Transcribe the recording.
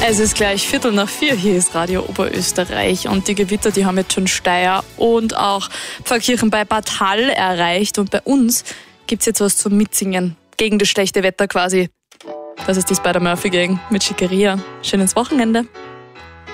Es ist gleich 3:45, hier ist Radio Oberösterreich und die Gewitter, die haben jetzt schon Steyr und auch Pfarrkirchen bei Bad Hall erreicht und bei uns gibt's jetzt was zum Mitsingen, gegen das schlechte Wetter quasi. Das ist die Spider-Murphy Gang mit Schickeria. Schönes Wochenende.